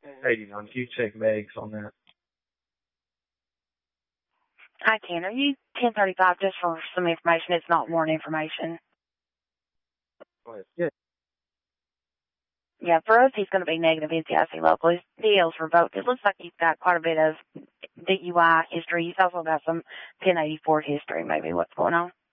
Hey, you check Megs on that. I can. Are you 1035 just for some information? It's not warrant information. Go ahead. Yeah. Yeah, for us, he's going to be negative NCIC local. His DL's revoked. It looks like he's got quite a bit of DUI history. He's also got some 1084 history, maybe what's going on.